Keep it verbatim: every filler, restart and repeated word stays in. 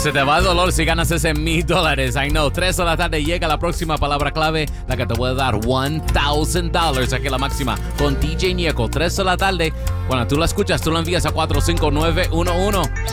Se te va el dolor si ganas ese mil dólares. I know. Tres de la tarde llega la próxima palabra clave, la que te puede dar one thousand dollars. Aquí la máxima con D J Nieco. Tres de la tarde. Cuando tú la escuchas, tú la envías a cuatro cinco nueve uno uno.